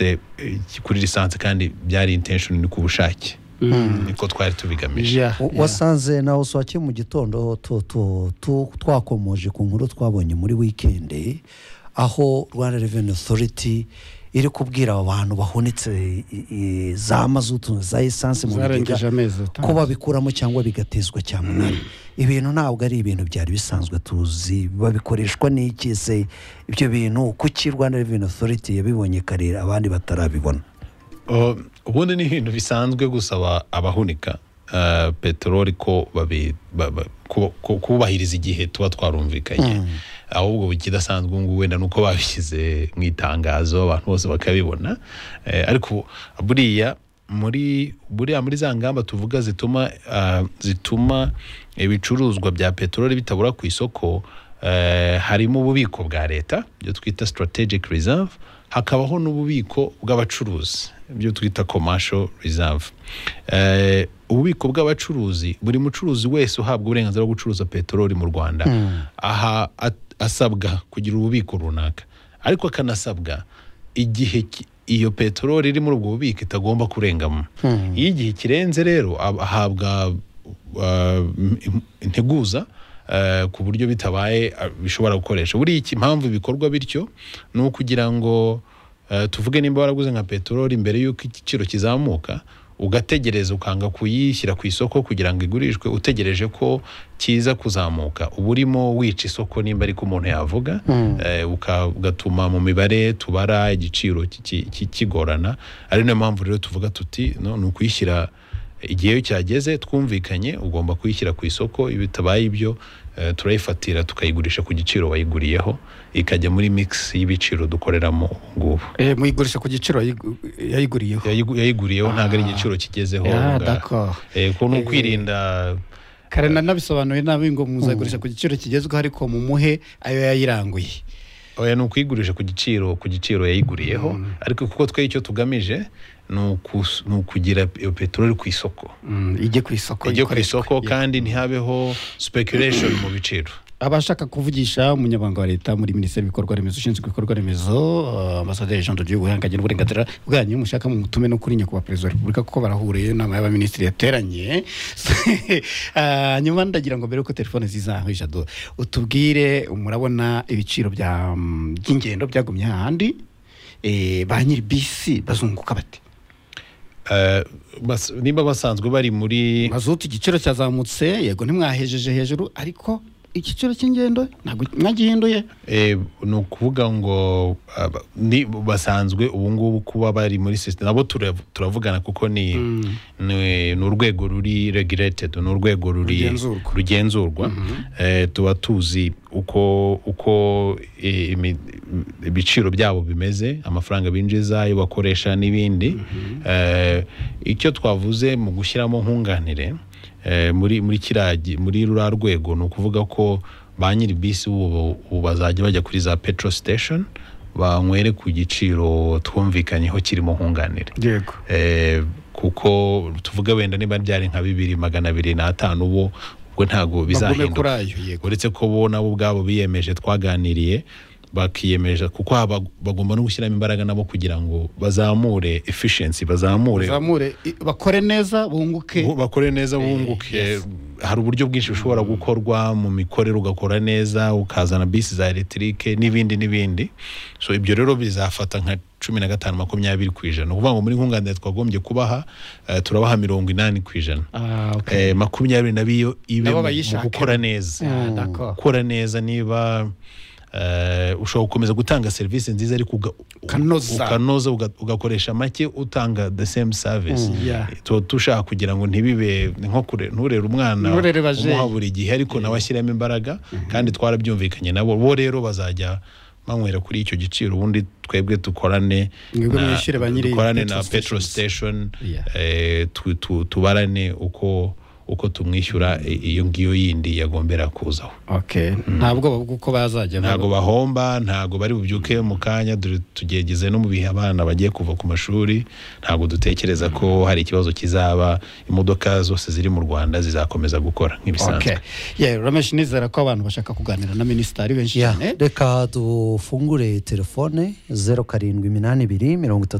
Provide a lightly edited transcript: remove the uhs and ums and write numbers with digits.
se kuri lisansi kandi byari intention ni kubushake niko twari tubigamije. Wasanze naho swake mu gitondo twakomoje ku nkuru twabonye muri weekend aho Rwanda Revenue Authority iri kubwira abantu bahunitse za mazutu za essence mu bigega ko babikuramo cyangwa bigatezwa cyamunara. Ibintu ntabwo ari ibintu byari bisanzwe tuzi babikoreshwa n'iki se ibyo bintu kuki Rwanda Revenue Authority yabibonye kare abandi batarabibona? Ubundi ni ibintu bisanzwe gusaba abahunika peteroli ko kubahiriza igihe tuba twarumvikanye. Ahubwo bikidasanzwe ngo wenda nuko babishyize mu itangazo abantu bose bakabibona, ariko buriya muri za ngamba tuvuga zituma ibicuruzwa bya peteroli bitabura ku isoko, harimo ububiko bwa leta byo twita strategic reserve, hakabaho n'ububiko bw'abacuruzi byo twita commercial reserve. Ububiko bw'abacuruzi, buri mucuruzi wese uhabwa uburenganzira bwo gucuruza peteroli mu Rwanda aha asabwa kugira ububiko runaka, ariko akanasabwa igihe iyo peteroli iri muri ubwo bubiko itagomba kurengamo. Iyo igihe kirenze rero ahabwa integuza ku buryo bitabaye bishobora gukoresha. Buri iki impamvu bikorwa bityo no kugira ngo tuvuge nimba waraguze nka peteroli mbere yuko igiciro kizamuka, ugategereza ukanga kuyishyira ku isoko kugira ngo igurishwe utegereje ko kiza kuzamuka, uburimo wica isoko nimba ariko umuntu yavuga, ugatuma mu mibare tubara igiciro kigorana. Ari nayo mpamvu rero tuvuga tuti no ukuyishyira igihe cyageze twumvikanye ugomba kuyishyira ku isoko, bitabaye ibyo turayifatira tukayigurisha ku giciro wayiguriyeho ikajya muri mix y'ibiciro dukoreramo ngubu. Muyigurisha ku giciro yayiguriyeho ntago ari igiciro kigezeho. Ko no kwirinda kare nabisobanuye nabi ngo muzagurisha ku giciro kigezweho ariko mu muhe ayo yayiranguye. Oya no kwigurisha ku giciro yayiguriyeho, ariko kuko twe icyo tugamije nukugira peteroli ku isoko, ijye ku isoko kandi ntihabeho speculation mu biciro. Abashaka kuvugisha umunyabanga wa leta muri Minisiteri y'ibikorwa remezo ushinzwe ibikorwa remezo Ambassadeur Jean de Dieu Buhanganye n'uburenganzira bwanyu mushaka mu mutume no kuri nyakubahwa Perezida wa Repubulika kuko barahuriye inama y'abaminisitiri yateranye. Nyuma ndagira ngo mbere ko telefone zizaho Jado utubwire murabona ibiciro by'ingendo byagumye handi, ba nyiri bisi bazunguka bate? Nimba basanzwe bari muri mazutu igiciro cyazamutse, yego ntimwahejeje hejuru, ariko igiciro cy'ingendo ntabwo mwagihinduye. Ni ukuvuga ngo basanzwe ubu ngubu kuba bari muri system nabo turavugana kuko ni urwego ruri regulated, ni urwego rugenzurwa. Tuba tuzi uko ibiciro byabo bimeze, amafaranga binjiza, ayo bakoresha n'ibindi. Icyo twavuze mu gushyiramo nkunganire muri rura rwego ni ukuvuga ko ba nyiri bisi ubu bazajya bajya kuri za petrol station banywere ku giciro twumvikanyeho kirimo nkunganire. Yego. Kuko tuvuga wenda niba byari nka 2,250 ubwo ntago bizahinduka, uretse ko bo nabo ubwabo biyemeje, twaganiriye bakiyemeje kuko bagomba no gushyiramo imbaraga nabo kugira ngo bazamure efficiency, bakore neza bunguke. Hari uburyo bwinshi bushobora gukorwa mu mikorere, ugakora neza ukazana bisi za electrique n'ibindi. So ibyo rero bizafata nka 15-20%. Ukuvuga ngo muri nkunganire twagombye kubaha turabaha 80%. 20 nabiyo ibe gukora neza. Gukora neza niba ushobora gukomeza gutanga serivisi nziza ariko ukanoza ugakoresha make utanga the same service. Tushaka kugira ngo ntibibe nko nturera umwana umuha buri gihe, ariko nawe ashyiramo imbaraga kandi twarabyumvikanye nabo. Bo rero bazajya banywera kuri icyo giciro, ubundi twebwe dukorane na petrol station, tubarane uko tumwishyura iyo ngiyo yindi yagombera kuzaho. Ntabwo uko bazajya ntago bahomba, ntago bari bubyuke mu kanya tugegeze no mu bihe abana bagiye kuva ku mashuri. Ntago dutekereza ko hari ikibazo kizaba, imodoka zose ziri mu Rwanda zizakomeza gukora nk'ibisanzwe. Ramesh, nizera ko abantu bashaka kuganira na minisitiri benshi cyane. Reka dufungure telefone 0782